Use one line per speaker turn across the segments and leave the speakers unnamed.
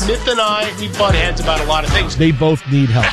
Smith and I, we butt heads about a lot of things.
They both need help.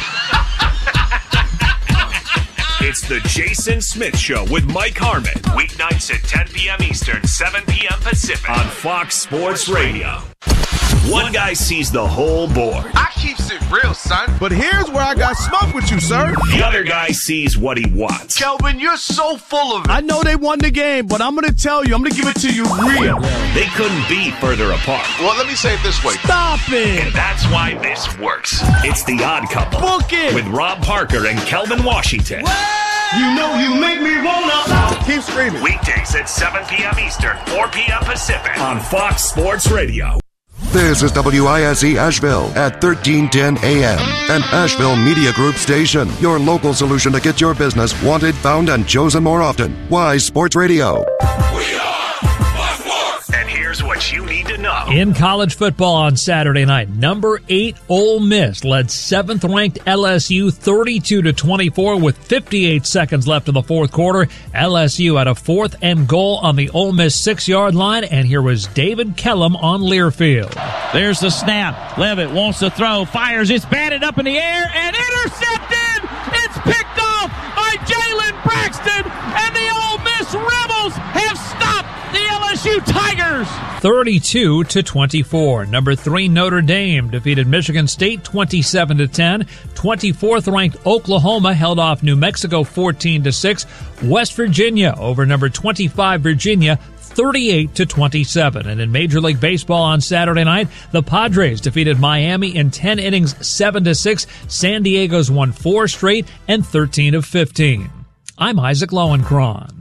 It's the Jason Smith Show with Mike Harmon. Weeknights at 10 p.m. Eastern, 7 p.m. Pacific on Fox Sports Radio. One guy sees the whole board.
I keeps it real, son. But here's where I got smoke with you, sir.
The other guy sees what he wants.
Kelvin, you're so full of it.
I know they won the game, but I'm going to tell you, I'm going to give it to you real.
They couldn't be further apart.
Well, let me say it this way.
Stop it.
And that's why this works. It's The Odd Couple.
Book it.
With Rob Parker and Kelvin Washington.
You know you make me wanna.
Keep screaming.
Weekdays at 7 p.m. Eastern, 4 p.m. Pacific on Fox Sports Radio.
This is WISE Asheville at 1310 AM, an Asheville Media Group station. Your local solution to get your business wanted, found, and chosen more often. Wise Sports Radio.
We are Fox Sports. And here's what you need to know.
In college football on Saturday night, number 8 Ole Miss led 7th-ranked LSU 32-24 with 58 seconds left in the fourth quarter. LSU had a 4th and goal on the Ole Miss 6-yard line, and here was David Kellum on Learfield.
There's the snap. Levitt wants to throw, fires, it's batted up in the air, and intercepted! It's picked off by Jalen Braxton, and the Ole Miss Rebels have stopped the LSU Tigers!
32-24. Number 3 Notre Dame defeated Michigan State 27-10. 24th-ranked Oklahoma held off New Mexico 14-6. West Virginia over number 25 Virginia 38-27. And in Major League Baseball on Saturday night, the Padres defeated Miami in 10 innings 7-6. San Diego's won 4 straight and 13 of 15. I'm Isaac Lowenkron.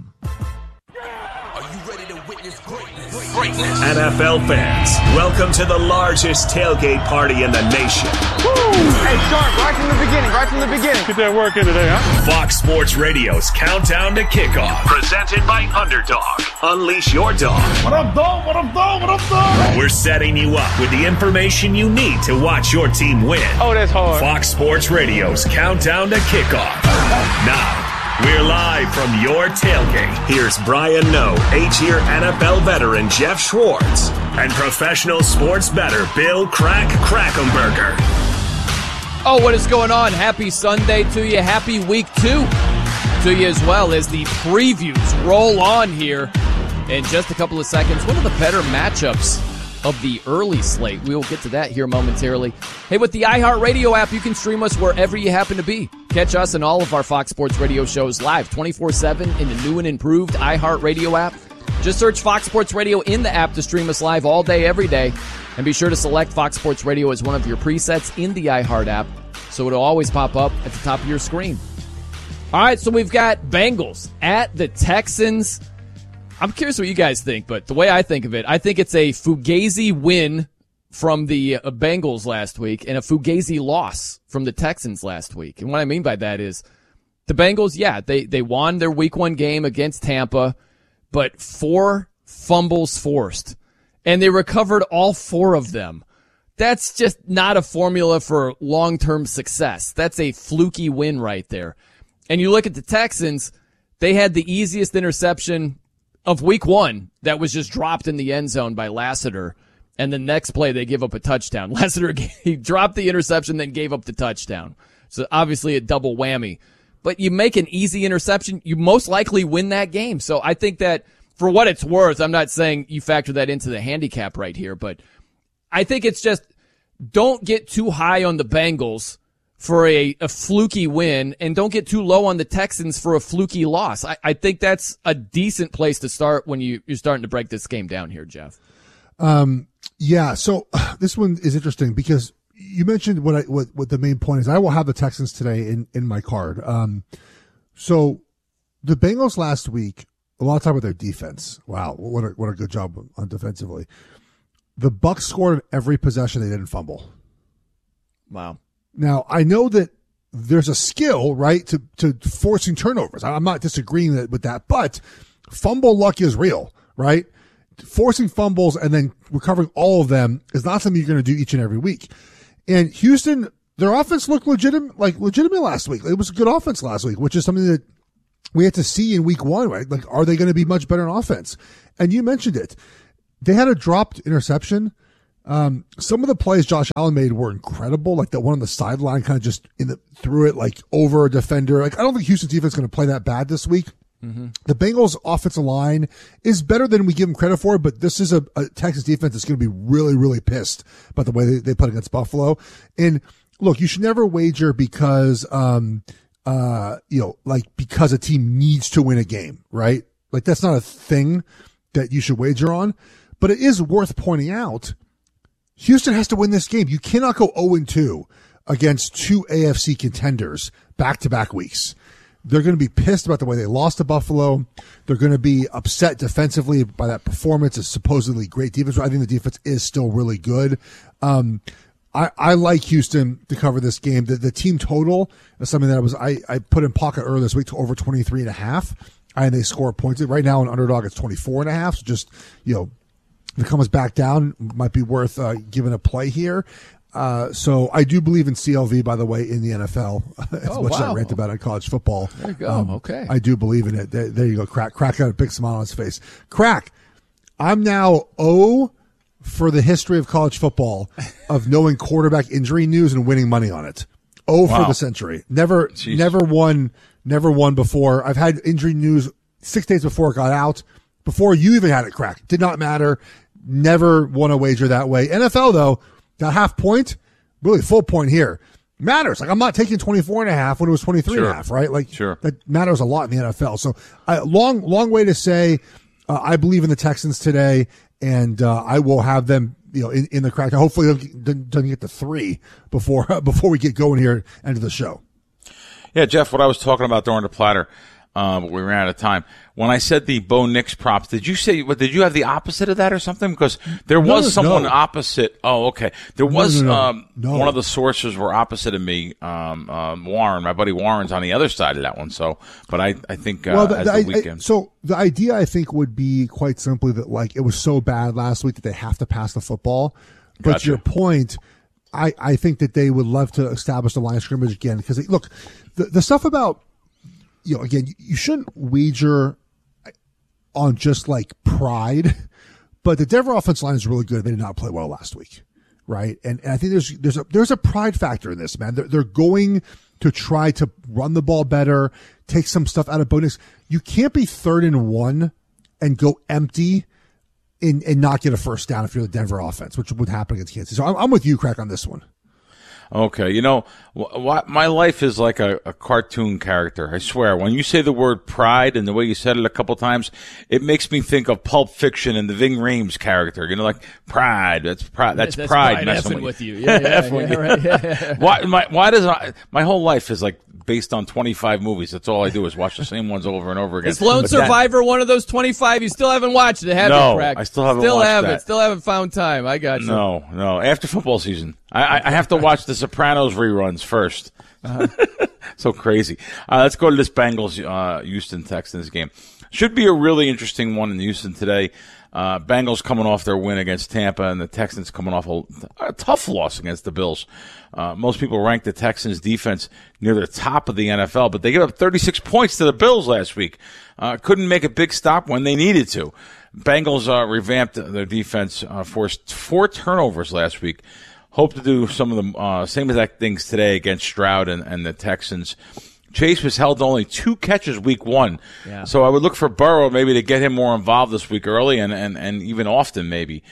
NFL fans, welcome to the largest tailgate party in the nation.
Woo! Hey, Sharp, right from the beginning.
Get that work in today, huh?
Fox Sports Radio's Countdown to Kickoff, presented by Underdog. Unleash your dog.
What up, dog? What up, dog? What up, dog?
We're setting you up with the information you need to watch your team win.
Oh, that's hard.
Fox Sports Radio's Countdown to Kickoff. Now, we're live from your tailgate. Here's Brian Noe, 8-year NFL veteran Jeff Schwartz, and professional sports bettor Bill Krackomberger.
Oh, what is going on? Happy Sunday to you. Happy week 2 to you as well as the previews roll on here in just a couple of seconds. One of the better matchups of the early slate. We will get to that here momentarily. Hey, with the iHeartRadio app, you can stream us wherever you happen to be. Catch us and all of our Fox Sports Radio shows live 24/7 in the new and improved iHeartRadio app. Just search Fox Sports Radio in the app to stream us live all day, every day. And be sure to select Fox Sports Radio as one of your presets in the iHeart app so it'll always pop up at the top of your screen. All right, so we've got Bengals at the Texans. I'm curious what you guys think, but the way I think of it, I think it's a Fugazi win from the Bengals last week and a Fugazi loss from the Texans last week. And what I mean by that is the Bengals, yeah, they won their week 1 game against Tampa, but 4 fumbles forced, and they recovered all 4 of them. That's just not a formula for long-term success. That's a fluky win right there. And you look at the Texans, they had the easiest interception of week 1 that was just dropped in the end zone by Lassiter. And the next play, they give up a touchdown. Lassiter, he dropped the interception, then gave up the touchdown. So obviously a double whammy. But you make an easy interception, you most likely win that game. So I think that for what it's worth, I'm not saying you factor that into the handicap right here, but I think it's just don't get too high on the Bengals for a fluky win, and don't get too low on the Texans for a fluky loss. I think that's a decent place to start when you're starting to break this game down here, Jeff.
Yeah, so this one is interesting because you mentioned what the main point is. I will have the Texans today in my card. So the Bengals last week, a lot of time with their defense. Wow, what a good job on defensively. The Bucs scored in every possession they didn't fumble.
Wow.
Now, I know that there's a skill, right, to forcing turnovers. I'm not disagreeing with that, but fumble luck is real, right? Forcing fumbles and then recovering all of them is not something you're going to do each and every week. And Houston, their offense looked legitimate last week. It was a good offense last week, which is something that we had to see in week 1, right? Like, are they going to be much better in offense? And you mentioned it. They had a dropped interception Some of the plays Josh Allen made were incredible. Like that one on the sideline, kind of just threw it like over a defender. Like I don't think Houston's defense is going to play that bad this week. Mm-hmm. The Bengals offensive line is better than we give them credit for, but this is a Texas defense that's going to be really, really pissed about the way they put against Buffalo. And look, you should never wager because, because a team needs to win a game, right? Like that's not a thing that you should wager on, but it is worth pointing out. Houston has to win this game. You cannot go 0-2 against two AFC contenders back-to-back weeks. They're going to be pissed about the way they lost to Buffalo. They're going to be upset defensively by that performance. It's supposedly great defense. I think the defense is still really good. I like Houston to cover this game. The team total is something that I put in pocket earlier this week to over 23.5. And they score points. Right now, an underdog, it's 24.5. So just, if it comes back down, might be worth giving a play here. So I do believe in CLV, by the way, in the NFL. As much as I rant about it in college football.
There you go. Okay.
I do believe in it. There you go. Crack got a big smile on his face. Crack, I'm now 0 for the history of college football of knowing quarterback injury news and winning money on it. 0 for the century. Never won before. I've had injury news 6 days before it got out. Before you even had it, Crack. Did not matter. Never won a wager that way. NFL, though, that half point, really full point here, matters. Like, I'm not taking 24.5 when it was 23.5, right? Like, that matters a lot in the NFL. So, long way to say, I believe in the Texans today, and I will have them, in the Crack. Hopefully, doesn't get to 3 before we get going here end of the show.
Yeah, Jeff, what I was talking about during the platter, but we ran out of time. When I said the Bo Nix props, did you have the opposite of that or something? Because there was someone opposite. Oh, okay. There was one of the sources were opposite of me. Warren, my buddy Warren's on the other side of that one. So, but I think the weekend. So the idea I think would be quite simply that like it was so bad last week that they have to pass the football. But Gotcha.
Your point, I think that they would love to establish the line of scrimmage again because look, the stuff about. Again, you shouldn't wager on just like pride, but the Denver offensive line is really good. They did not play well last week, right? And I think there's a pride factor in this, man. They're going to try to run the ball better, take some stuff out of Bo Nix. You can't be 3rd and 1 and go empty and not get a first down if you're the Denver offense, which would happen against Kansas. So I'm with you, Crack, on this one.
Okay, my life is like a cartoon character. I swear, when you say the word pride and the way you said it a couple times, it makes me think of Pulp Fiction and the Ving Rhames character. Like pride. That's pride. That's pride messing with you.
Yeah.
Why does my whole life is like based on 25 movies? That's all I do is watch the same ones over and over again.
Is Lone Survivor one of those 25? You still haven't watched it, have you, Crack?
I still haven't watched that.
Still haven't found time. I got you.
No. After football season, I have to watch the Sopranos reruns first. So crazy. Let's go to this Bengals Houston Texans game. Should be a really interesting one in Houston today. Bengals coming off their win against Tampa, and the Texans coming off a tough loss against the Bills. Most people rank the Texans defense near the top of the NFL, but they gave up 36 points to the Bills last week. Couldn't make a big stop when they needed to. Bengals revamped their defense, forced 4 turnovers last week. Hope to do some of the same exact things today against Stroud and the Texans. Chase was held to only 2 catches week 1. Yeah. So I would look for Burrow maybe to get him more involved this week early and even often maybe.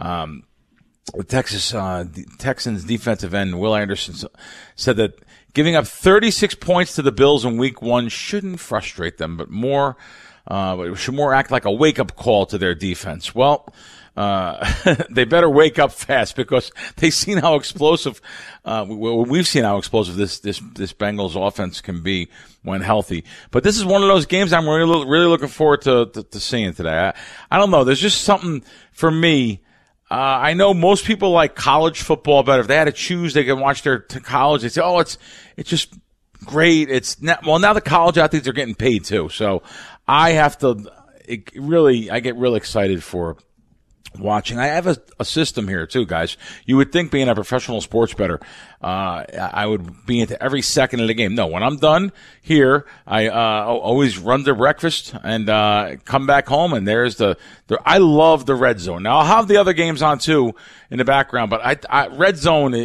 The Texans defensive end, Will Anderson, said that giving up 36 points to the Bills in week 1 shouldn't frustrate them, but it should more act like a wake-up call to their defense. Well, they better wake up fast because they've seen how explosive, we've seen how explosive this Bengals offense can be when healthy. But this is one of those games I'm really looking forward to seeing today. I don't know. There's just something for me. I know most people like college football better. If they had to choose, they can watch their college. They say, oh, it's just great. Now the college athletes are getting paid too. So I get real excited for watching. I have a system here too, guys. You would think being a professional sports bettor, I would be into every second of the game. No, when I'm done here, I always run to breakfast and come back home, and there's I love the Red Zone. Now I'll have the other games on too in the background, but Red Zone